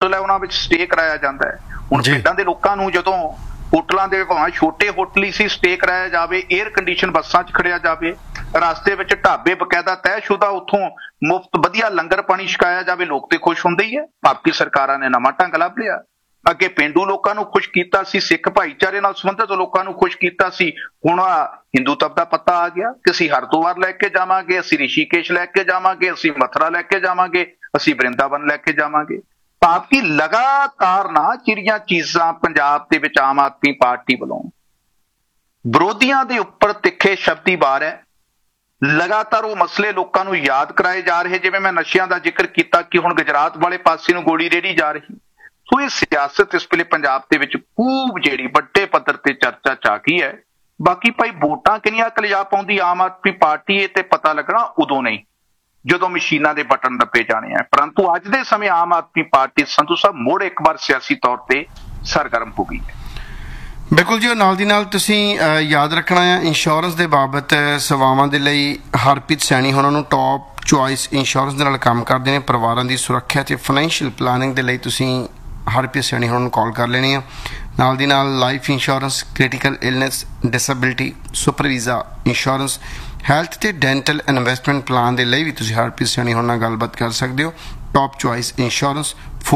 Hotel ਹੈ ਉਹਨਾਂ ਵਿੱਚ ਸਟੇ ਕਰਾਇਆ ਜਾਂਦਾ ਹੈ। ਹੁਣ ਪਿੰਡਾਂ ਦੇ ਲੋਕਾਂ ਨੂੰ ਜਦੋਂ ਹੋਟਲਾਂ ਦੇ ਭਾਵੇਂ ਛੋਟੇ ਹੋਟਲ ਹੀ ਸੀ ਸਟੇ ਕਰਾਇਆ ਜਾਵੇ, ਏਅਰ ਕੰਡੀਸ਼ਨ ਬੱਸਾਂ 'ਚ ਖੜਿਆ ਜਾਵੇ, ਰਸਤੇ ਵਿੱਚ ਢਾਬੇ ਬਕਾਇਦਾ ਤੈਅਸ਼ੁਦਾ ਉੱਥੋਂ ਮੁਫਤ ਵਧੀਆ ਲੰਗਰ ਪਾਣੀ ਛਕਾਇਆ ਜਾਵੇ, ਲੋਕ ਤੇ ਖੁਸ਼ ਹੁੰਦੇ ਹੀ ਹੈ। ਭਾਰਤੀ ਸਰਕਾਰਾਂ ਨੇ ਨਵਾਂ ਢੰਗ ਲੱਭ ਲਿਆ। ਅੱਗੇ ਪੇਂਡੂ ਲੋਕਾਂ ਨੂੰ ਖੁਸ਼ ਕੀਤਾ ਸੀ, ਸਿੱਖ ਭਾਈਚਾਰੇ ਨਾਲ ਸੰਬੰਧਿਤ ਲੋਕਾਂ ਨੂੰ ਖੁਸ਼ ਕੀਤਾ ਸੀ। ਹੁਣ ਹਿੰਦੂਤਵ ਦਾ ਪੱਤਾ ਆ ਗਿਆ ਕਿ ਅਸੀਂ ਹਰਿਦੁਆਰ ਲੈ ਕੇ ਜਾਵਾਂਗੇ, ਅਸੀਂ ਰਿਸ਼ੀਕੇਸ਼ ਲੈ ਕੇ ਜਾਵਾਂਗੇ, ਅਸੀਂ ਮਥੁਰਾ ਲੈ ਕੇ ਜਾਵਾਂਗੇ, ਅਸੀਂ ਵਰਿੰਦਾਵਨ ਲੈ ਕੇ ਜਾਵਾਂਗੇ। ਭਾਵ ਕਿ ਲਗਾਤਾਰ ਨਾ ਜਿਹੜੀਆਂ ਚੀਜ਼ਾਂ ਪੰਜਾਬ ਦੇ ਵਿੱਚ ਆਮ ਆਦਮੀ ਪਾਰਟੀ ਵੱਲੋਂ ਵਿਰੋਧੀਆਂ ਦੇ ਉੱਪਰ ਤਿੱਖੇ ਸ਼ਬਦੀ ਵਾਰ ਹੈ, ਲਗਾਤਾਰ ਉਹ ਮਸਲੇ ਲੋਕਾਂ ਨੂੰ ਯਾਦ ਕਰਾਏ ਜਾ ਰਹੇ। ਜਿਵੇਂ ਮੈਂ ਨਸ਼ਿਆਂ ਦਾ ਜ਼ਿਕਰ ਕੀਤਾ ਕਿ ਹੁਣ ਗੁਜਰਾਤ ਵਾਲੇ ਪਾਸੇ ਨੂੰ ਗੋਲੀ ਰੇੜੀ ਜਾ ਰਹੀ। ਸੋ ਇਹ ਸਿਆਸਤ ਇਸ ਵੇਲੇ ਪੰਜਾਬ ਦੇ ਵਿੱਚ ਖੂਬ ਜਿਹੜੀ ਵੱਡੇ ਪੱਧਰ ਤੇ ਚਰਚਾ ਚ ਆ ਗਈ ਹੈ। ਬਾਕੀ ਭਾਈ ਵੋਟਾਂ ਕਿੰਨੀਆਂ ਕੁ ਲਿਜਾ ਪਾਉਂਦੀ ਆਮ ਆਦਮੀ ਪਾਰਟੀ, ਇਹ ਤੇ ਪਤਾ ਲੱਗਣਾ ਉਦੋਂ ਨਹੀਂ ਜਦੋਂ ਮਸ਼ੀਨਾਂ ਦੇ ਬਟਨ ਦੱਬੇ ਜਾਣੇ ਆ। ਪਰੰਤੂ ਅੱਜ ਦੇ ਸਮੇਂ ਆਮ ਆਦਮੀ ਪਾਰਟੀ ਸੰਧੂ ਸਾਹਿਬ ਮੁੜ ਇੱਕ ਵਾਰ ਸਿਆਸੀ ਤੌਰ ਤੇ ਸਰਗਰਮ ਹੋ ਗਈ ਹੈ। ਬਿਲਕੁਲ ਜੀ, ਉਹ ਨਾਲ ਦੀ ਨਾਲ ਤੁਸੀਂ ਯਾਦ ਰੱਖਣਾ ਹੈ ਇੰਸ਼ੋਰੈਂਸ ਦੇ ਬਾਬਤ ਸੇਵਾਵਾਂ ਦੇ ਲਈ ਹਰਪ੍ਰੀਤ ਸੈਣੀ ਉਹਨਾਂ ਨੂੰ ਟੌਪ ਚੁਆਇਸ ਇੰਸ਼ੋਰੈਂਸ ਦੇ ਨਾਲ ਕੰਮ ਕਰਦੇ ਨੇ। ਪਰਿਵਾਰਾਂ ਦੀ ਸੁਰੱਖਿਆ ਤੇ ਫਾਈਨੈਂਸ਼ੀਅਲ ਪਲਾਨਿੰਗ ਦੇ ਲਈ ਤੁਸੀਂ ਹਰਪ੍ਰੀਤ ਸੈਣੀ ਉਹਨਾਂ ਨੂੰ ਕਾਲ ਕਰ ਲੈਣੀ ਆ। ਨਾਲ ਦੀ ਨਾਲ life insurance, critical illness, disability, super visa insurance, health ਤੇ ਡੈਂਟਲ ਇਨਵੈਸਟਮੈਂਟ ਪਲਾਨ ਦੇ ਲਈ ਵੀ ਤੁਸੀਂ ਹਰਪ੍ਰੀਤ ਸੈਣੀ ਉਹਨਾਂ ਨਾਲ ਗੱਲਬਾਤ ਕਰ ਸਕਦੇ ਹੋ। Top choice insurance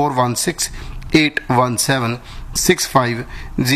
4168176500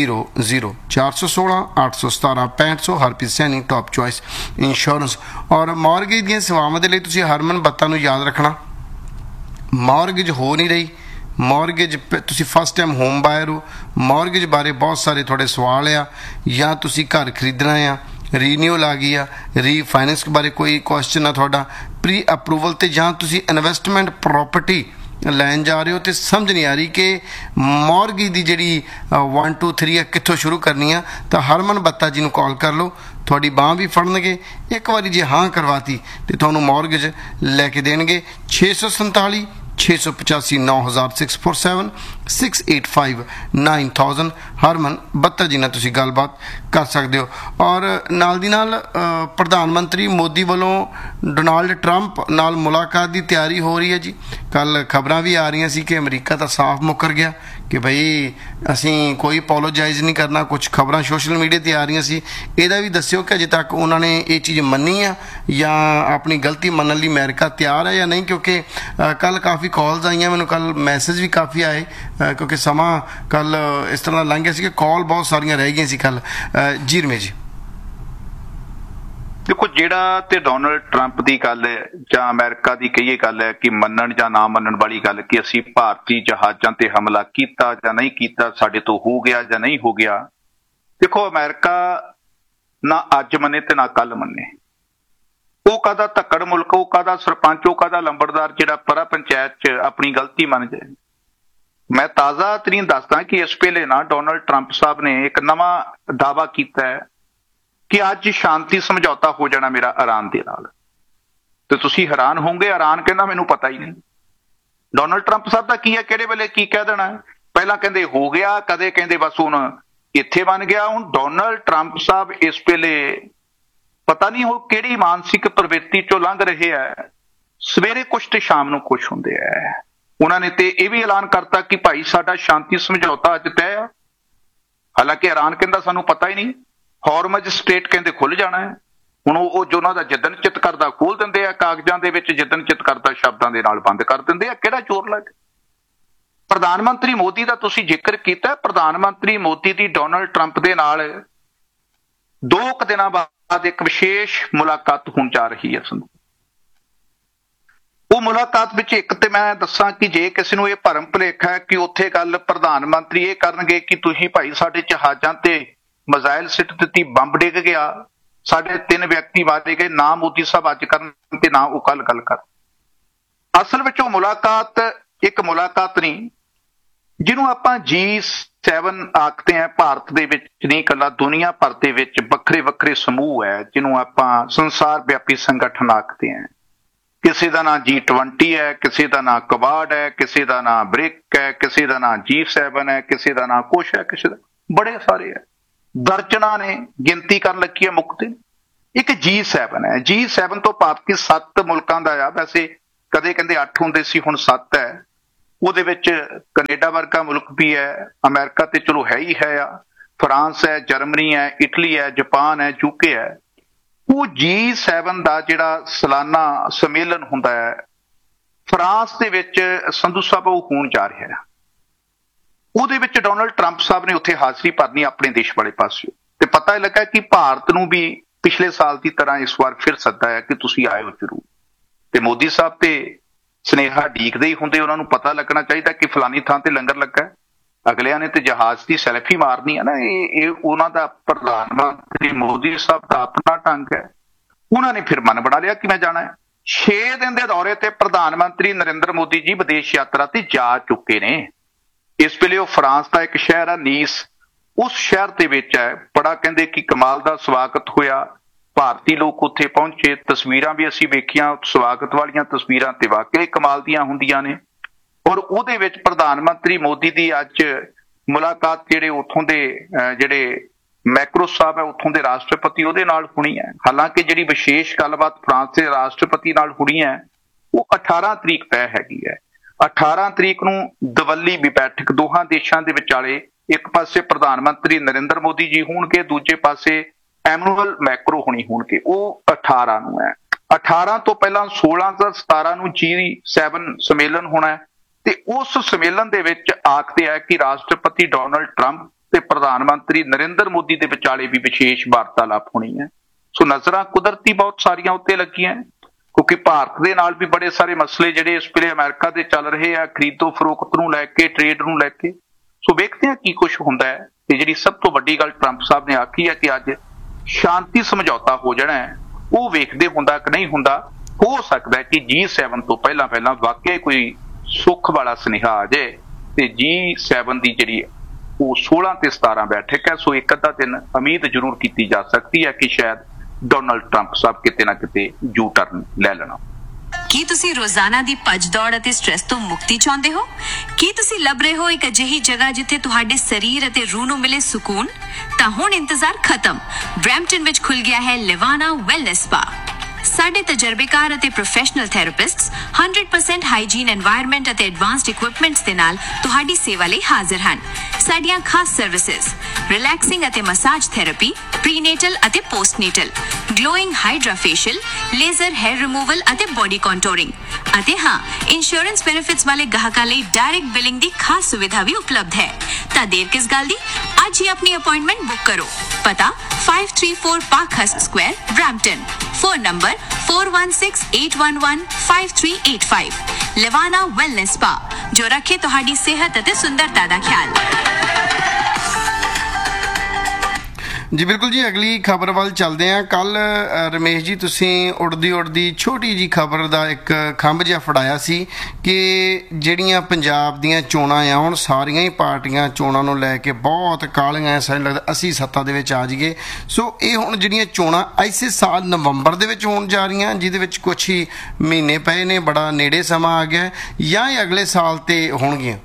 416 817 6500 Harpreet Saini top choice insurance. ਔਰ ਮੌਰਗੇਜ ਦੀਆਂ ਸੇਵਾਵਾਂ ਦੇ ਲਈ ਤੁਸੀਂ ਹਰਮਨ ਬੱਤਾ ਨੂੰ ਯਾਦ ਰੱਖਣਾ। ਮੌਰਗੇਜ ਹੋ ਨਹੀਂ ਰਹੀ, ਮੌਰਗੇਜ ਤੁਸੀਂ ਫਸਟ ਟਾਈਮ ਹੋਮ ਬਾਇਰ ਹੋ, ਮੌਰਗੇਜ ਬਾਰੇ ਬਹੁਤ ਸਾਰੇ ਤੁਹਾਡੇ ਸਵਾਲ ਆ, ਜਾਂ ਤੁਸੀਂ ਘਰ ਖਰੀਦਣਾ ਆ, ਰੀਨਿਊਲ ਆ ਗਈ ਆ, ਰੀਫਾਈਨੈਂਸ ਬਾਰੇ ਕੋਈ ਕੁਐਸਚਨ ਆ ਤੁਹਾਡਾ, ਪ੍ਰੀ ਅਪਰੂਵਲ ਤੇ ਜਾਂ ਤੁਸੀਂ ਇਨਵੈਸਟਮੈਂਟ ਪ੍ਰੋਪਰਟੀ ਲੈਣ ਜਾ ਰਹੇ ਹੋ ਤੇ ਸਮਝ ਨਹੀਂ ਆ ਰਹੀ ਕਿ ਮੌਰਗੇਜ ਦੀ ਜਿਹੜੀ 1 2 3 ਆ ਕਿੱਥੋਂ ਸ਼ੁਰੂ ਕਰਨੀ ਆ, ਤਾਂ ਹਰਮਨ ਬੱਤਾ ਜੀ ਨੂੰ ਕਾਲ ਕਰ ਲਓ। ਤੁਹਾਡੀ ਬਾਂਹ ਵੀ ਫੜਨਗੇ। ਇੱਕ ਵਾਰੀ ਜੇ ਹਾਂ ਕਰਵਾਤੀ ਤੇ ਤੁਹਾਨੂੰ ਮੌਰਗੇਜ ਲੈ ਕੇ ਦੇਣਗੇ। 647 685 9000 647 685 9000 ਹਰਮਨ ਬੱਤਾ ਜੀ ਨਾਲ ਤੁਸੀਂ ਗੱਲਬਾਤ ਕਰ ਸਕਦੇ ਹੋ। ਔਰ ਨਾਲ ਦੀ ਨਾਲ ਪ੍ਰਧਾਨ ਮੰਤਰੀ ਮੋਦੀ ਵੱਲੋਂ ਡੋਨਾਲਡ ਟਰੰਪ ਨਾਲ ਮੁਲਾਕਾਤ ਦੀ ਤਿਆਰੀ ਹੋ ਰਹੀ ਹੈ ਜੀ। ਕੱਲ੍ਹ ਖਬਰਾਂ ਵੀ ਆ ਰਹੀਆਂ ਸੀ ਕਿ ਅਮਰੀਕਾ ਤਾਂ ਸਾਫ਼ ਮੁੱਕਰ ਗਿਆ ਕਿ ਬਈ ਅਸੀਂ ਕੋਈ ਅਪੋਲੋਜਾਈਜ਼ ਨਹੀਂ ਕਰਨਾ। ਕੁਝ ਖਬਰਾਂ ਸੋਸ਼ਲ ਮੀਡੀਆ 'ਤੇ ਆ ਰਹੀਆਂ ਸੀ। ਇਹਦਾ ਵੀ ਦੱਸਿਓ ਕਿ ਅਜੇ ਤੱਕ ਉਹਨਾਂ ਨੇ ਇਹ ਚੀਜ਼ ਮੰਨੀ ਆ ਜਾਂ ਆਪਣੀ ਗਲਤੀ ਮੰਨਣ ਲਈ ਅਮਰੀਕਾ ਤਿਆਰ ਹੈ ਜਾਂ ਨਹੀਂ, ਕਿਉਂਕਿ ਕੱਲ੍ਹ ਕਾਫੀ ਕਾਲਸ ਆਈਆਂ ਮੈਨੂੰ, ਕੱਲ੍ਹ ਮੈਸੇਜ ਵੀ ਕਾਫੀ ਆਏ, ਕਿਉਂਕਿ ਸਮਾਂ ਕੱਲ੍ਹ ਇਸ ਤਰ੍ਹਾਂ ਦਾ ਲੰਘ ਗਿਆ ਸੀ ਕਿ ਕਾਲ ਬਹੁਤ ਸਾਰੀਆਂ ਰਹਿ ਗਈਆਂ ਸੀ ਕੱਲ੍ਹ। ਜੀ ਰਮੇਸ਼ ਜੀ, ਦੇਖੋ ਜਿਹੜਾ ਤੇ ਡੋਨਲਡ ਟਰੰਪ ਦੀ ਗੱਲ ਹੈ ਜਾਂ ਅਮਰੀਕਾ ਦੀ ਕਹੀਏ ਗੱਲ ਹੈ ਕਿ ਮੰਨਣ ਜਾਂ ਨਾ ਮੰਨਣ ਵਾਲੀ ਗੱਲ ਕਿ ਅਸੀਂ ਭਾਰਤੀ ਜਹਾਜ਼ਾਂ ਤੇ ਹਮਲਾ ਕੀਤਾ ਜਾਂ ਨਹੀਂ ਕੀਤਾ, ਸਾਡੇ ਤੋਂ ਹੋ ਗਿਆ ਜਾਂ ਨਹੀਂ ਹੋ ਗਿਆ। ਦੇਖੋ ਅਮਰੀਕਾ ਨਾ ਅੱਜ ਮੰਨੇ ਤੇ ਨਾ ਕੱਲ ਮੰਨੇ। ਉਹ ਕਾਹਦਾ ਧੱਕੜ ਮੁਲਕ, ਉਹ ਕਾਹਦਾ ਸਰਪੰਚ, ਉਹ ਕਾਹਦਾ ਲੰਬੜਦਾਰ ਜਿਹੜਾ ਪਰਾ ਪੰਚਾਇਤ 'ਚ ਆਪਣੀ ਗਲਤੀ ਮੰਨ ਜਾਏ। ਮੈਂ ਤਾਜ਼ਾ ਤਰੀਨ ਦੱਸਦਾ ਕਿ ਇਸ ਵੇਲੇ ਨਾ ਡੋਨਲਡ ਟਰੰਪ ਸਾਹਿਬ ਨੇ ਇੱਕ ਨਵਾਂ ਦਾਅਵਾ ਕੀਤਾ ਹੈ ਕਿ ਅੱਜ ਸ਼ਾਂਤੀ ਸਮਝੌਤਾ ਹੋ ਜਾਣਾ ਮੇਰਾ ਇਰਾਨ ਦੇ ਨਾਲ। ਤੇ ਤੁਸੀਂ ਹੈਰਾਨ ਹੋਵੋਗੇ, ਇਰਾਨ ਕਹਿੰਦਾ ਮੈਨੂੰ ਪਤਾ ਹੀ ਨਹੀਂ। ਡੋਨਲਡ ਟਰੰਪ ਸਾਹਿਬ ਦਾ ਕੀ ਹੈ, ਕਿਹੜੇ ਵੇਲੇ ਕੀ ਕਹਿ ਦੇਣਾ। ਪਹਿਲਾਂ ਕਹਿੰਦੇ ਹੋ ਗਿਆ, ਕਦੇ ਕਹਿੰਦੇ ਬਸ ਹੁਣ ਇੱਥੇ ਬਣ ਗਿਆ। ਹੁਣ ਡੋਨਲਡ ਟਰੰਪ ਸਾਹਿਬ ਇਸ ਵੇਲੇ ਪਤਾ ਨਹੀਂ ਉਹ ਕਿਹੜੀ ਮਾਨਸਿਕ ਪ੍ਰਵਿਰਤੀ ਚੋਂ ਲੰਘ ਰਹੇ ਹੈ। ਸਵੇਰੇ ਕੁਛ ਤੇ ਸ਼ਾਮ ਨੂੰ ਕੁਛ ਹੁੰਦੇ ਹੈ। ਉਹਨਾਂ ਨੇ ਤੇ ਇਹ ਵੀ ਐਲਾਨ ਕਰਤਾ ਕਿ ਭਾਈ ਸਾਡਾ ਸ਼ਾਂਤੀ ਸਮਝੌਤਾ ਅੱਜ ਤੈਅ ਆ। ਹਾਲਾਂਕਿ ਇਰਾਨ ਕਹਿੰਦਾ ਸਾਨੂੰ ਪਤਾ ਹੀ ਨਹੀਂ। ਹੌਰਮਜ਼ ਸਟ੍ਰੇਟ ਕਹਿੰਦੇ ਖੁੱਲ ਜਾਣਾ ਹੈ। ਹੁਣ ਉਹ ਜੋ ਉਹਨਾਂ ਦਾ ਜਿੱਦਣ ਚਿੱਤ ਕਰਦਾ ਖੋਲ ਦਿੰਦੇ ਆ ਕਾਗਜ਼ਾਂ ਦੇ ਵਿੱਚ, ਜਿੱਦਣ ਚਿੱਤ ਕਰਦਾ ਸ਼ਬਦਾਂ ਦੇ ਨਾਲ ਬੰਦ ਕਰ ਦਿੰਦੇ ਆ। ਕਿਹੜਾ ਜ਼ੋਰ ਲੱਗ। ਪ੍ਰਧਾਨ ਮੰਤਰੀ ਮੋਦੀ ਦਾ ਤੁਸੀਂ ਜ਼ਿਕਰ ਕੀਤਾ। ਪ੍ਰਧਾਨ ਮੰਤਰੀ ਮੋਦੀ ਦੀ ਡੋਨਲਡ ਟਰੰਪ ਦੇ ਨਾਲ 2 ਦਿਨਾਂ ਬਾਅਦ ਇੱਕ ਵਿਸ਼ੇਸ਼ ਮੁਲਾਕਾਤ ਹੋਣ ਜਾ ਰਹੀ ਹੈ। ਉਹ ਮੁਲਾਕਾਤ ਵਿੱਚ ਇੱਕ ਤੇ ਮੈਂ ਦੱਸਾਂ ਕਿ ਜੇ ਕਿਸੇ ਨੂੰ ਇਹ ਭਰਮ ਭੁਲੇਖਾ ਹੈ ਕਿ ਉੱਥੇ ਗੱਲ ਪ੍ਰਧਾਨ ਮੰਤਰੀ ਇਹ ਕਰਨਗੇ ਕਿ ਤੁਸੀਂ ਭਾਈ ਸਾਡੇ ਜਹਾਜ਼ਾਂ ਤੇ ਮਿਜ਼ਾਈਲ ਸਿੱਟ ਦਿੱਤੀ, ਬੰਬ ਡਿੱਗ ਗਿਆ, ਸਾਡੇ 3 ਵਿਅਕਤੀ ਮਾਰੇ ਗਏ, ਨਾ ਮੋਦੀ ਸਾਹਿਬ ਅੱਜ ਕਰਨ ਤੇ ਨਾ ਉਹ ਕੱਲ ਗੱਲ ਕਰ। ਅਸਲ ਵਿੱਚ ਉਹ ਮੁਲਾਕਾਤ ਇੱਕ ਮੁਲਾਕਾਤ ਨਹੀਂ ਜਿਹਨੂੰ ਆਪਾਂ G7 ਆਖਦੇ ਹਾਂ। ਭਾਰਤ ਦੇ ਵਿੱਚ ਨਹੀਂ, ਇਕੱਲਾ ਦੁਨੀਆ ਭਰ ਦੇ ਵਿੱਚ ਵੱਖਰੇ ਵੱਖਰੇ ਸਮੂਹ ਹੈ ਜਿਹਨੂੰ ਆਪਾਂ ਸੰਸਾਰ ਵਿਆਪੀ ਸੰਗਠਨ ਆਖਦੇ ਹਾਂ। ਕਿਸੇ ਦਾ ਨਾਂ G20 ਹੈ, ਕਿਸੇ ਦਾ ਨਾਂ ਕਵਾਡ ਹੈ, ਕਿਸੇ ਦਾ ਨਾਂ ਬ੍ਰਿਕ ਹੈ, ਕਿਸੇ ਦਾ ਨਾਂ G7 ਹੈ, ਕਿਸੇ ਦਾ ਨਾਂ ਕੁਛ ਹੈ, ਕਿਸੇ ਦਾ ਬੜੇ ਸਾਰੇ ਹੈ। ਦਰਜਨਾਂ ਨੇ, ਗਿਣਤੀ ਕਰਨ ਲੱਗੀ ਹੈ ਮੁੱਕਦੇ। ਇੱਕ G7 ਹੈ। G7 ਤੋਂ ਭਾਵ ਕਿ 7 ਮੁਲਕਾਂ ਦਾ ਆ। ਵੈਸੇ ਕਦੇ ਕਹਿੰਦੇ 8 ਹੁੰਦੇ ਸੀ, ਹੁਣ 7 ਹੈ। ਉਹਦੇ ਵਿੱਚ ਕੈਨੇਡਾ ਵਰਗਾ ਮੁਲਕ ਵੀ ਹੈ, ਅਮਰੀਕਾ ਤੇ ਚਲੋ ਹੈ ਹੀ ਹੈ ਆ, ਫਰਾਂਸ ਹੈ, ਜਰਮਨੀ ਹੈ, ਇਟਲੀ ਹੈ, ਜਾਪਾਨ ਹੈ, ਯੂਕੇ ਹੈ। ਉਹ G7 ਦਾ ਜਿਹੜਾ ਸਾਲਾਨਾ ਸੰਮੇਲਨ ਹੁੰਦਾ ਹੈ ਫਰਾਂਸ ਦੇ ਵਿੱਚ, ਸੰਧੂ ਸਾਹਿਬ, ਉਹ ਹੋਣ ਜਾ ਰਿਹਾ ਹੈ। ਉਹਦੇ ਵਿੱਚ ਡੋਨਲਡ ਟਰੰਪ ਸਾਹਿਬ ਨੇ ਉੱਥੇ ਹਾਜ਼ਰੀ ਭਰਨੀ ਆਪਣੇ ਦੇਸ਼ ਵਾਲੇ ਪਾਸਿਓ, ਤੇ ਪਤਾ ਹੀ ਲੱਗਾ ਕਿ ਭਾਰਤ ਨੂੰ ਵੀ ਪਿਛਲੇ ਸਾਲ ਦੀ ਤਰ੍ਹਾਂ ਇਸ ਵਾਰ ਫਿਰ ਸੱਦਾ ਹੈ ਕਿ ਤੁਸੀਂ ਆਇਓ ਜ਼ਰੂਰ। ਤੇ ਮੋਦੀ ਸਾਹਿਬ ਤੇ ਸੁਨੇਹਾ ਡੀਕਦੇ ਹੀ ਹੁੰਦੇ, ਉਹਨਾਂ ਨੂੰ ਪਤਾ ਲੱਗਣਾ ਚਾਹੀਦਾ ਕਿ ਫਲਾਨੀ ਥਾਂ ਤੇ ਲੰਗਰ ਲੱਗਾ ਹੈ। ਅਗਲਿਆਂ ਨੇ ਤੇ ਜਹਾਜ਼ ਦੀ ਸੈਲਫੀ ਮਾਰਨੀ ਹੈ ਨਾ, ਇਹ ਉਹਨਾਂ ਦਾ ਪ੍ਰਧਾਨ ਮੰਤਰੀ ਮੋਦੀ ਸਾਹਿਬ ਦਾ ਆਪਣਾ ਢੰਗ ਹੈ। ਉਹਨਾਂ ਨੇ ਫਿਰ ਮਨ ਬਣਾ ਲਿਆ ਕਿ ਮੈਂ ਜਾਣਾ ਹੈ। 6 ਦਿਨ ਦੇ ਦੌਰੇ ਤੇ ਪ੍ਰਧਾਨ ਮੰਤਰੀ ਨਰਿੰਦਰ ਮੋਦੀ ਜੀ ਵਿਦੇਸ਼ ਯਾਤਰਾ ਤੇ ਜਾ ਚੁੱਕੇ ਨੇ। ਇਸ ਵੇਲੇ ਉਹ ਫਰਾਂਸ ਦਾ ਇੱਕ ਸ਼ਹਿਰ ਆ ਨੀਸ, ਉਸ ਸ਼ਹਿਰ ਦੇ ਵਿੱਚ ਹੈ। ਬੜਾ ਕਹਿੰਦੇ ਕਿ ਕਮਾਲ ਦਾ ਸਵਾਗਤ ਹੋਇਆ, ਭਾਰਤੀ ਲੋਕ ਉੱਥੇ ਪਹੁੰਚੇ, ਤਸਵੀਰਾਂ ਵੀ ਅਸੀਂ ਵੇਖੀਆਂ, ਸਵਾਗਤ ਵਾਲੀਆਂ ਤਸਵੀਰਾਂ ਤੇ ਵਾਕਈ ਕਮਾਲ ਦੀਆਂ ਹੁੰਦੀਆਂ ਨੇ। ਔਰ ਉਹਦੇ ਵਿੱਚ ਪ੍ਰਧਾਨ ਮੰਤਰੀ ਮੋਦੀ ਦੀ ਅੱਜ ਮੁਲਾਕਾਤ ਜਿਹੜੇ ਉੱਥੋਂ ਦੇ ਜਿਹੜੇ ਮੈਕਰੋ ਸਾਹਿਬ ਹੈ ਉੱਥੋਂ ਦੇ ਰਾਸ਼ਟਰਪਤੀ, ਉਹਦੇ ਨਾਲ ਹੋਣੀ ਹੈ। ਹਾਲਾਂਕਿ ਜਿਹੜੀ ਵਿਸ਼ੇਸ਼ ਗੱਲਬਾਤ ਫਰਾਂਸ ਦੇ ਰਾਸ਼ਟਰਪਤੀ ਨਾਲ ਹੋਣੀ ਹੈ ਉਹ 18 ਤਰੀਕ ਤੈਅ ਹੈਗੀ ਹੈ। 18 ਤਰੀਕ ਨੂੰ ਦਵੱਲੀ ਵੀ ਬੈਠਕ ਦੋਹਾਂ ਦੇਸ਼ਾਂ ਦੇ ਵਿਚਾਲੇ, ਇੱਕ ਪਾਸੇ ਪ੍ਰਧਾਨ ਮੰਤਰੀ ਨਰਿੰਦਰ ਮੋਦੀ ਜੀ ਹੋਣਗੇ, ਦੂਜੇ ਪਾਸੇ ਐਮਨੂਅਲ ਮੈਕਰੋ ਹੋਣੀ ਹੋਣਗੇ, ਉਹ 18 ਨੂੰ ਹੈ। 18 ਤੋਂ ਪਹਿਲਾਂ 16 ਜਾਂ 17 ਨੂੰ G7 ਸੰਮੇਲਨ ਹੋਣਾ ਹੈ, ਤੇ ਉਸ ਸੰਮੇਲਨ ਦੇ ਵਿੱਚ ਆਖਦੇ ਹੈ ਕਿ ਰਾਸ਼ਟਰਪਤੀ ਡੋਨਲਡ ਟਰੰਪ ਤੇ ਪ੍ਰਧਾਨ ਮੰਤਰੀ ਨਰਿੰਦਰ ਮੋਦੀ ਦੇ ਵਿਚਾਲੇ ਵੀ ਵਿਸ਼ੇਸ਼ ਵਾਰਤਾਲਾਪ ਹੋਣੀ ਹੈ। ਸੋ ਨਜ਼ਰਾਂ ਕੁਦਰਤੀ ਬਹੁਤ ਸਾਰੀਆਂ ਉੱਤੇ ਲੱਗੀਆਂ, ਕਿਉਂਕਿ ਭਾਰਤ ਦੇ ਨਾਲ ਵੀ ਬੜੇ ਸਾਰੇ ਮਸਲੇ ਜਿਹੜੇ ਇਸ ਵੇਲੇ ਅਮਰੀਕਾ ਦੇ ਚੱਲ ਰਹੇ ਆ, ਖਰੀਦੋ ਫਰੋਖਤ ਨੂੰ ਲੈ ਕੇ, ਟ੍ਰੇਡ ਨੂੰ ਲੈ ਕੇ। ਸੋ ਵੇਖਦੇ ਹਾਂ ਕੀ ਕੁਛ ਹੁੰਦਾ ਹੈ। ਤੇ ਜਿਹੜੀ ਸਭ ਤੋਂ ਵੱਡੀ ਗੱਲ ਟਰੰਪ ਸਾਹਿਬ ਨੇ ਆਖੀ ਹੈ ਕਿ ਅੱਜ ਸ਼ਾਂਤੀ ਸਮਝੌਤਾ ਹੋ ਜਾਣਾ ਹੈ, ਉਹ ਵੇਖਦੇ ਹੁੰਦਾ ਕਿ ਨਹੀਂ ਹੁੰਦਾ। ਹੋ ਸਕਦਾ ਹੈ ਕਿ G7 ਤੋਂ ਪਹਿਲਾਂ ਵਾਕਿਆ ਕੋਈ ਸੁੱਖ ਵਾਲਾ ਸੁਨੇਹਾ ਆ ਜਾਏ ਤੇ G7 ਦੀ ਜਿਹੜੀ ਉਹ 16 ਤੇ 17 ਬੈਠਕ ਹੈ। ਸੋ ਇੱਕ ਅੱਧਾ ਦਿਨ ਉਮੀਦ ਜ਼ਰੂਰ ਕੀਤੀ ਜਾ ਸਕਦੀ ਹੈ ਕਿ ਸ਼ਾਇਦ ਡੋਨਲਡ ਟਰੰਪ ਸਾਹਿਬ ਕਿਤੇ ਨਾ ਕਿਤੇ ਯੂ ਟਰਨ ਲੈ ਲੈਣਾ। ਕੀ ਤੁਸੀਂ ਰੋਜ਼ਾਨਾ ਦੀ ਭੱਜ ਦੌੜ ਅਤੇ ਸਟ੍ਰੈਸ ਤੋਂ ਮੁਕਤੀ ਚਾਹੁੰਦੇ ਹੋ? ਕੀ ਤੁਸੀਂ ਲੱਭ ਰਹੇ ਹੋ ਇੱਕ ਅਜਿਹੀ ਜਗ੍ਹਾ ਜਿੱਥੇ ਤੁਹਾਡੇ ਸਰੀਰ ਅਤੇ ਰੂਹ ਨੂੰ ਮਿਲੇ ਸਕੂਨ? ਤਾਂ ਹੁਣ ਇੰਤਜ਼ਾਰ ਖਤਮ। ਬਰੈਂਪਟਨ ਵਿੱਚ ਖੁੱਲ ਗਿਆ ਹੈ ਲਿਵਾਨਾ ਵੈਲਨੈਸ ਸਪਾ। ਸਾਡੇ ਤਜਰਬੇਕਾਰ ਅਤੇ ਪ੍ਰੋਫੈਸ਼ਨਲ ਥੈਰੇਪਿਸਟਸ 100% ਹਾਈਜੀਨ এনवायरमेंट ਅਤੇ ਐਡਵਾਂਸਡ ਇਕਵਿਪਮੈਂਟਸ ਦੇ ਨਾਲ ਤੁਹਾਡੀ ਸੇਵਾ ਲਈ ਹਾਜ਼ਰ ਹਨ। ਸਾਡੀਆਂ ਖਾਸ ਸਰਵਿਸਿਜ਼ ਰਿਲੈਕਸਿੰਗ ਅਤੇ ਮਸਾਜ ਥੈਰੇਪੀ, ਪ੍ਰੀਨੇਟਲ ਅਤੇ ਪੋਸਟਨੇਟਲ, glowing hydra facial, laser hair removal ਅਤੇ ਬੋਡੀ ਕੰਟੂਰਿੰਗ, ਅਤੇ ਹਾਂ, ਇੰਸ਼ੋਰੈਂਸ ਬੈਨੀਫਿਟਸ ਵਾਲੇ ਗਾਹਕਾਂ ਲਈ ਡਾਇਰੈਕਟ ਬਿਲਿੰਗ ਦੀ ਖਾਸ ਸੁਵਿਧਾ ਵੀ ਉਪਲਬਧ ਹੈ। ਤਾਂ ਦੇਰ ਕਿਸ ਗੱਲ ਦੀ, ਅੱਜ ਹੀ ਆਪਣੀ ਅਪਾਇੰਟਮੈਂਟ ਬੁੱਕ ਕਰੋ। ਪਤਾ 534 ਪਾਰਕਹਰਸਟ Square, Brampton. Phone number 4168115385। ਲਿਵਾਨਾ wellness spa, ਜੋ ਰੱਖੇ ਤੁਹਾਡੀ ਸਿਹਤ ਅਤੇ ਸੁੰਦਰਤਾ ਦਾ ਖਿਆਲ। ਜੀ ਬਿਲਕੁਲ ਜੀ, ਅਗਲੀ ਖਬਰ ਵੱਲ ਚੱਲਦੇ ਹਾਂ। ਕੱਲ ਰਮੇਸ਼ ਜੀ ਤੁਸੀਂ ਉੜਦੀ ਛੋਟੀ ਜੀ ਖਬਰ ਦਾ ਇੱਕ ਖੰਭ ਜਿਹਾ ਫੜਾਇਆ ਸੀ ਕਿ ਜਿਹੜੀਆਂ ਪੰਜਾਬ ਦੀਆਂ ਚੋਣਾਂ ਆ, ਹੁਣ ਸਾਰੀਆਂ ਹੀ ਪਾਰਟੀਆਂ ਚੋਣਾਂ ਨੂੰ ਲੈ ਕੇ ਬਹੁਤ ਕਾਹਲੀਆਂ, ਸਾਨੂੰ ਲੱਗਦਾ ਅਸੀਂ ਸੱਤਾ ਦੇ ਵਿੱਚ ਆ ਜਾਈਏ। ਸੋ ਇਹ ਹੁਣ ਜਿਹੜੀਆਂ ਚੋਣਾਂ ਇਸੇ ਸਾਲ ਨਵੰਬਰ ਦੇ ਵਿੱਚ ਹੋਣ ਜਾ ਰਹੀਆਂ, ਜਿਹਦੇ ਵਿੱਚ ਕੁਛ ਹੀ ਮਹੀਨੇ ਪਏ ਨੇ, ਬੜਾ ਨੇੜੇ ਸਮਾਂ ਆ ਗਿਆ, ਜਾਂ ਇਹ ਅਗਲੇ ਸਾਲ ਤੇ ਹੋਣਗੀਆਂ?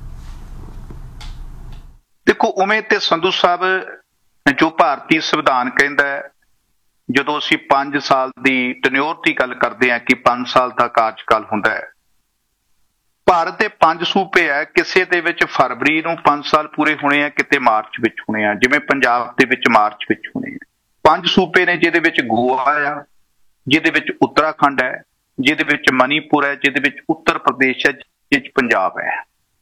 ਦੇਖੋ, ਉਵੇਂ ਤੇ ਸੰਧੂ ਸਾਹਿਬ ਜੋ ਭਾਰਤੀ ਸੰਵਿਧਾਨ ਕਹਿੰਦਾ ਹੈ, ਜਦੋਂ ਅਸੀਂ 5 ਸਾਲ ਦੀ ਟੈਨਿਓਰ ਦੀ ਗੱਲ ਕਰਦੇ ਹਾਂ ਕਿ 5 ਸਾਲ ਦਾ ਕਾਰਜਕਾਲ ਹੁੰਦਾ ਹੈ। ਭਾਰਤ ਦੇ 5 ਸੂਬੇ ਹੈ, ਕਿਸੇ ਦੇ ਵਿੱਚ ਫਰਵਰੀ ਨੂੰ 5 ਸਾਲ ਪੂਰੇ ਹੋਣੇ ਆ, ਕਿਤੇ ਮਾਰਚ ਵਿੱਚ ਹੋਣੇ ਆ, ਜਿਵੇਂ ਪੰਜਾਬ ਦੇ ਵਿੱਚ ਮਾਰਚ ਵਿੱਚ ਹੋਣੇ ਆ। 5 ਸੂਬੇ ਨੇ, ਜਿਹਦੇ ਵਿੱਚ ਗੋਆ ਆ, ਜਿਹਦੇ ਵਿੱਚ ਉੱਤਰਾਖੰਡ ਹੈ, ਜਿਹਦੇ ਵਿੱਚ ਮਨੀਪੁਰ ਹੈ, ਜਿਹਦੇ ਵਿੱਚ ਉੱਤਰ ਪ੍ਰਦੇਸ਼ ਹੈ, ਜਿਹਦੇ ਵਿੱਚ ਪੰਜਾਬ ਹੈ।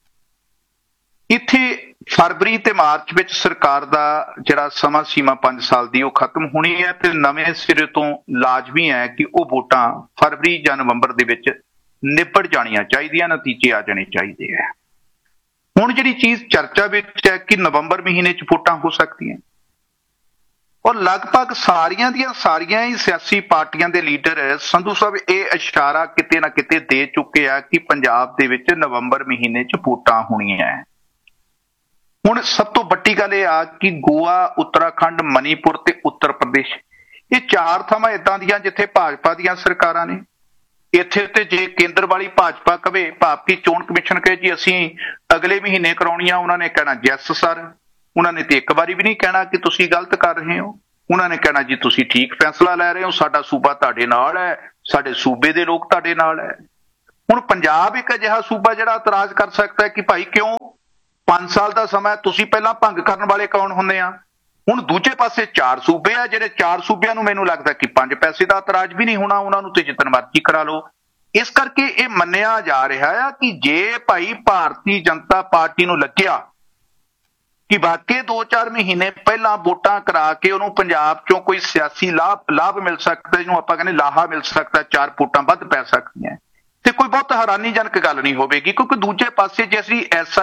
ਇੱਥੇ ਫਰਵਰੀ ਤੇ ਮਾਰਚ ਵਿੱਚ ਸਰਕਾਰ ਦਾ ਜਿਹੜਾ ਸਮਾਂ ਸੀਮਾ 5 ਸਾਲ ਦੀ ਉਹ ਖਤਮ ਹੋਣੀ ਹੈ, ਤੇ ਨਵੇਂ ਸਿਰੇ ਤੋਂ ਲਾਜ਼ਮੀ ਹੈ ਕਿ ਉਹ ਵੋਟਾਂ ਫਰਵਰੀ ਜਾਂ ਨਵੰਬਰ ਦੇ ਵਿੱਚ ਨਿਬੜ ਜਾਣੀਆਂ ਚਾਹੀਦੀਆਂ, ਨਤੀਜੇ ਆ ਜਾਣੇ ਚਾਹੀਦੇ ਹੈ। ਹੁਣ ਜਿਹੜੀ ਚੀਜ਼ ਚਰਚਾ ਵਿੱਚ ਹੈ ਕਿ ਨਵੰਬਰ ਮਹੀਨੇ 'ਚ ਵੋਟਾਂ ਹੋ ਸਕਦੀਆਂ, ਔਰ ਲਗਭਗ ਸਾਰੀਆਂ ਦੀਆਂ ਸਾਰੀਆਂ ਹੀ ਸਿਆਸੀ ਪਾਰਟੀਆਂ ਦੇ ਲੀਡਰ ਸੰਧੂ ਸਾਹਿਬ ਇਹ ਇਸ਼ਾਰਾ ਕਿਤੇ ਨਾ ਕਿਤੇ ਦੇ ਚੁੱਕੇ ਆ ਕਿ ਪੰਜਾਬ ਦੇ ਵਿੱਚ ਨਵੰਬਰ ਮਹੀਨੇ 'ਚ ਵੋਟਾਂ ਹੋਣੀਆਂ। ਹੁਣ ਸਭ ਤੋਂ ਵੱਡੀ ਗੱਲ ਇਹ ਆ ਕਿ ਗੋਆ, ਉੱਤਰਾਖੰਡ, ਮਨੀਪੁਰ ਤੇ ਉੱਤਰ ਪ੍ਰਦੇਸ਼, ਇਹ 4 ਥਾਵਾਂ ਏਦਾਂ ਦੀਆਂ ਜਿੱਥੇ ਭਾਜਪਾ ਦੀਆਂ ਸਰਕਾਰਾਂ ਨੇ। ਇੱਥੇ ਤੇ ਜੇ ਕੇਂਦਰ ਵਾਲੀ ਭਾਜਪਾ ਕਵੇ, ਭਾਰਤੀ ਚੋਣ ਕਮਿਸ਼ਨ ਕਹੇ ਜੀ ਅਸੀਂ ਅਗਲੇ ਮਹੀਨੇ ਕਰਾਉਣੀ ਆ, ਉਹਨਾਂ ਨੇ ਕਹਿਣਾ ਯੈਸ ਸਰ। ਉਹਨਾਂ ਨੇ ਤੇ ਇੱਕ ਵਾਰੀ ਵੀ ਨਹੀਂ ਕਹਿਣਾ ਕਿ ਤੁਸੀਂ ਗਲਤ ਕਰ ਰਹੇ ਹੋ। ਉਹਨਾਂ ਨੇ ਕਹਿਣਾ ਜੀ ਤੁਸੀਂ ਠੀਕ ਫੈਸਲਾ ਲੈ ਰਹੇ ਹੋ, ਸਾਡਾ ਸੂਬਾ ਤੁਹਾਡੇ ਨਾਲ ਹੈ, ਸਾਡੇ ਸੂਬੇ ਦੇ ਲੋਕ ਤੁਹਾਡੇ ਨਾਲ ਹੈ। ਹੁਣ ਪੰਜਾਬ ਇੱਕ ਅਜਿਹਾ ਸੂਬਾ ਜਿਹੜਾ ਇਤਰਾਜ਼ ਕਰ ਸਕਦਾ ਹੈ ਕਿ ਭਾਈ ਕਿਉਂ 5 ਸਾਲ ਦਾ ਸਮਾਂ, ਤੁਸੀਂ ਪਹਿਲਾਂ ਭੰਗ ਕਰਨ ਵਾਲੇ ਕੌਣ ਹੁੰਦੇ ਆ? ਹੁਣ ਦੂਜੇ ਪਾਸੇ 4 ਸੂਬੇ ਆ, ਜਿਹੜੇ 4 ਸੂਬਿਆਂ ਨੂੰ ਮੈਨੂੰ ਲੱਗਦਾ ਕਿ 5 ਪੈਸੇ ਦਾ ਇਤਰਾਜ਼ ਵੀ ਨਹੀਂ ਹੋਣਾ, ਉਹਨਾਂ ਨੂੰ ਤੇ ਜਿੱਤਣ ਮਰਜ਼ੀ ਕਰਾ ਲਓ। ਇਸ ਕਰਕੇ ਇਹ ਮੰਨਿਆ ਜਾ ਰਿਹਾ ਆ ਕਿ ਜੇ ਭਾਈ ਭਾਰਤੀ ਜਨਤਾ ਪਾਰਟੀ ਨੂੰ ਲੱਗਿਆ ਕਿ ਵਾਕਈ 2-4 ਮਹੀਨੇ ਪਹਿਲਾਂ ਵੋਟਾਂ ਕਰਾ ਕੇ ਉਹਨੂੰ ਪੰਜਾਬ ਚੋਂ ਕੋਈ ਸਿਆਸੀ ਲਾਭ ਮਿਲ ਸਕਦਾ, ਜਿਹਨੂੰ ਆਪਾਂ ਕਹਿੰਦੇ ਲਾਹਾ ਮਿਲ ਸਕਦਾ, 4 ਵੋਟਾਂ ਵੱਧ ਪੈ ਸਕਦੀਆਂ, ਤੇ ਕੋਈ ਬਹੁਤ ਹੈਰਾਨੀਜਨਕ ਗੱਲ ਨਹੀਂ ਹੋਵੇਗੀ। ਕਿਉਂਕਿ ਦੂਜੇ ਪਾਸੇ ਜਿਹੜੀ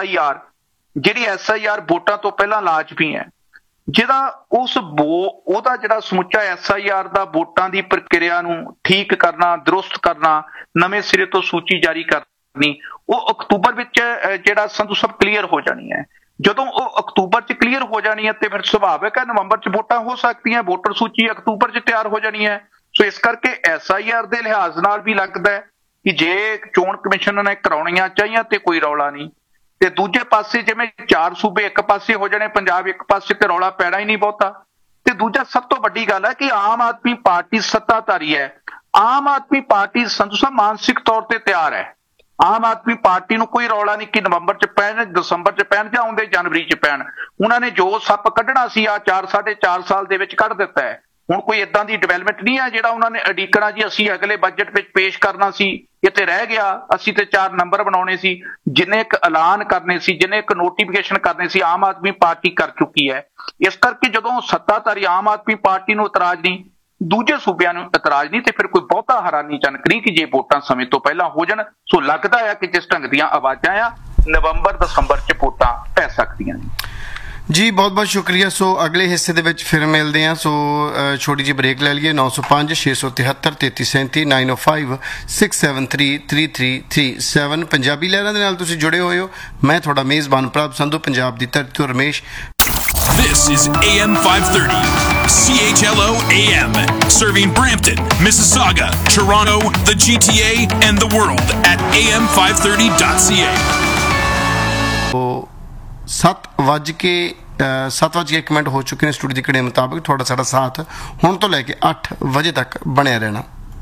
SIR ਵੋਟਾਂ ਤੋਂ ਪਹਿਲਾਂ ਲਾਜ਼ਮੀ ਹੈ, ਜਿਹਦਾ ਉਹਦਾ ਜਿਹੜਾ ਸਮੁੱਚਾ SIR ਦਾ ਵੋਟਾਂ ਦੀ ਪ੍ਰਕਿਰਿਆ ਨੂੰ ਠੀਕ ਕਰਨਾ, ਦਰੁਸਤ ਕਰਨਾ, ਨਵੇਂ ਸਿਰੇ ਤੋਂ ਸੂਚੀ ਜਾਰੀ ਕਰਨੀ, ਉਹ ਅਕਤੂਬਰ ਵਿੱਚ ਜਿਹੜਾ ਸੰਧੂ ਸਾਹਿਬ ਕਲੀਅਰ ਹੋ ਜਾਣੀ ਹੈ। ਜਦੋਂ ਉਹ ਅਕਤੂਬਰ 'ਚ ਕਲੀਅਰ ਹੋ ਜਾਣੀ ਹੈ ਤੇ ਫਿਰ ਸੁਭਾਵਿਕ ਹੈ ਨਵੰਬਰ 'ਚ ਵੋਟਾਂ ਹੋ ਸਕਦੀਆਂ, ਵੋਟਰ ਸੂਚੀ ਅਕਤੂਬਰ 'ਚ ਤਿਆਰ ਹੋ ਜਾਣੀ ਹੈ। ਸੋ ਇਸ ਕਰਕੇ SIR ਦੇ ਲਿਹਾਜ਼ ਨਾਲ ਵੀ ਲੱਗਦਾ ਹੈ ਕਿ ਜੇ ਚੋਣ ਕਮਿਸ਼ਨ ਨੇ ਕਰਾਉਣੀਆਂ ਚਾਹੀਆਂ ਤੇ ਕੋਈ ਰੌਲਾ ਨਹੀਂ, ਤੇ ਦੂਜੇ ਪਾਸੇ ਜਿਵੇਂ 4 ਸੂਬੇ ਇੱਕ ਪਾਸੇ ਹੋ ਜਾਣੇ, ਪੰਜਾਬ ਇੱਕ ਪਾਸੇ, ਤੇ ਰੌਲਾ ਪੈਣਾ ਹੀ ਨਹੀਂ ਬਹੁਤਾ। ਤੇ ਦੂਜਾ ਸਭ ਤੋਂ ਵੱਡੀ ਗੱਲ ਹੈ ਕਿ ਆਮ ਆਦਮੀ ਪਾਰਟੀ ਸੱਤਾਧਾਰੀ ਹੈ। ਆਮ ਆਦਮੀ ਪਾਰਟੀ ਸੰਧੂ ਸਾਹਿਬ ਮਾਨਸਿਕ ਤੌਰ ਤੇ ਤਿਆਰ ਹੈ। ਆਮ ਆਦਮੀ ਪਾਰਟੀ ਨੂੰ ਕੋਈ ਰੌਲਾ ਨਹੀਂ ਕਿ ਨਵੰਬਰ 'ਚ ਪੈਣ, ਦਸੰਬਰ 'ਚ ਪੈਣ ਜਾਂ ਆਉਂਦੇ ਜਨਵਰੀ 'ਚ ਪੈਣ। ਉਹਨਾਂ ਨੇ ਜੋ ਸੱਪ ਕੱਢਣਾ ਸੀ ਆ 4-4.5 ਸਾਲ ਦੇ ਵਿੱਚ ਕੱਢ ਦਿੱਤਾ ਹੈ। ਹੁਣ ਕੋਈ ਏਦਾਂ ਦੀ ਡਿਵੈਲਪਮੈਂਟ ਨਹੀਂ ਹੈ ਜਿਹੜਾ ਉਹਨਾਂ ਨੇ ਅਡੀਕਣਾ ਜੀ ਅਸੀਂ ਅਗਲੇ ਬਜਟ ਵਿੱਚ ਪੇਸ਼ ਕਰਨਾ ਸੀ, ਇਹ ਤੇ ਰਹਿ ਗਿਆ, ਅਸੀਂ ਤੇ 4 ਨੰਬਰ ਬਣਾਉਣੇ ਸੀ। ਜਿੰਨੇ ਇੱਕ ਐਲਾਨ ਕਰਨੇ ਸੀ, ਜਿੰਨੇ ਇੱਕ ਨੋਟੀਫਿਕੇਸ਼ਨ ਕਰਨੇ ਸੀ, ਆਮ ਆਦਮੀ ਪਾਰਟੀ ਕਰ ਚੁੱਕੀ ਹੈ। ਇਸ ਕਰਕੇ ਜਦੋਂ ਸੱਤਾਧਾਰੀ ਆਮ ਆਦਮੀ ਪਾਰਟੀ ਨੂੰ ਇਤਰਾਜ਼ ਨਹੀਂ, ਦੂਜੇ ਸੂਬਿਆਂ ਨੂੰ ਇਤਰਾਜ਼ ਨਹੀਂ, ਤੇ ਫਿਰ ਕੋਈ ਬਹੁਤਾ ਹੈਰਾਨੀਜਨਕ ਨਹੀਂ ਕਿ ਜੇ ਵੋਟਾਂ ਸਮੇਂ ਤੋਂ ਪਹਿਲਾਂ ਹੋ ਜਾਣ। ਸੋ ਲੱਗਦਾ ਹੈ ਕਿ ਜਿਸ ਢੰਗ ਦੀਆਂ ਆਵਾਜ਼ਾਂ ਆ ਨਵੰਬਰ-ਦਸੰਬਰ 'ਚ ਵੋਟਾਂ ਪੈ ਸਕਦੀਆਂ ਨੇ। ਜੀ ਬਹੁਤ ਬਹੁਤ ਸ਼ੁਕਰੀਆ। ਸੋ ਅਗਲੇ ਹਿੱਸੇ ਦੇ ਵਿੱਚ ਫਿਰ ਮਿਲਦੇ ਹਾਂ। ਸੋ ਛੋਟੀ ਜਿਹੀ ਬ੍ਰੇਕ ਲੈ ਲਈਏ। 905 673 3337 905 673 3337 ਪੰਜਾਬੀ ਲਹਿਰਾਂ ਦੇ ਨਾਲ ਤੁਸੀਂ ਜੁੜੇ ਹੋਏ ਹੋ। ਮੈਂ ਤੁਹਾਡਾ ਮੇਜ਼ਬਾਨ ਪ੍ਰਭ ਸੰਧੂ, ਪੰਜਾਬ ਦੀ ਧਰਤੀ ਤੋਂ Ramesh. This is AM 530, CHLO AM, serving Brampton, Mississauga, Toronto, the GTA, and the world at am530.ca. 7:01 ਹੋ ਚੁੱਕੇ ਨੇ ਸਟੂਡੀਓ ਦੀ ਘੜੀ ਮੁਤਾਬਕ। ਤੁਹਾਡਾ ਸਾਡਾ ਸਾਥ ਹੁਣ ਤੋਂ ਲੈ ਕੇ 8 ਵਜੇ ਤੱਕ ਬਣਿਆ ਰਹਿਣਾ।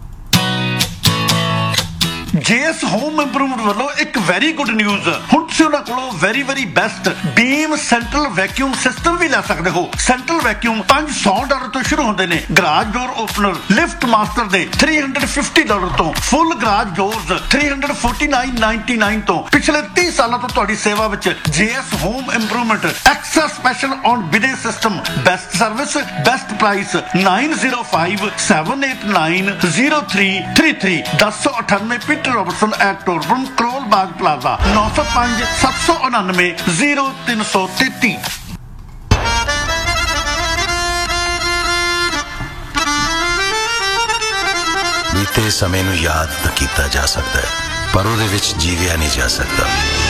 JS ਹੋਮ ਇੰਪਰੂਵਮੈਂਟ ਵੱਲੋਂ ਇੱਕ ਵੈਰੀ ਗੁੱਡ ਨਿਊਜ਼। ਹੁਣ ਤੁਸੀਂ ਉਹਨਾਂ ਕੋਲੋਂ ਵੈਰੀ ਬੈਸਟ ਬੀਮ ਸੈਂਟਰਲ ਵੈਕਿਊਮ ਸਿਸਟਮ ਵੀ ਲੈ ਸਕਦੇ ਹੋ। ਸੈਂਟਰਲ ਵੈਕਿਊਮ $500 ਤੋਂ ਸ਼ੁਰੂ ਹੁੰਦੇ ਨੇ। ਗਰਾਜ ਡੋਰ ਓਪਨਰ ਲਿਫਟ ਮਾਸਟਰ ਦੇ $350 ਤੋਂ, ਫੁੱਲ ਗਰਾਜ ਡੋਰਸ $349.99 ਤੋਂ। ਪਿਛਲੇ 30 ਸਾਲਾਂ ਤੋਂ ਤੁਹਾਡੀ ਸੇਵਾ ਵਿੱਚ JS home improvement. Extra special on ਬਿਡੇ system, best service, best price. 9057890333 1098 Peter Robertson at ਟੋਰਬਨ, Karol Bagh plaza, 905 799 0333। ਬੀਤੇ ਸਮੇਂ ਨੂੰ ਯਾਦ ਤਾਂ ਕੀਤਾ ਜਾ ਸਕਦਾ ਹੈ, ਪਰ ਉਹਦੇ ਵਿੱਚ ਜੀਵਿਆ ਨਹੀਂ ਜਾ ਸਕਦਾ।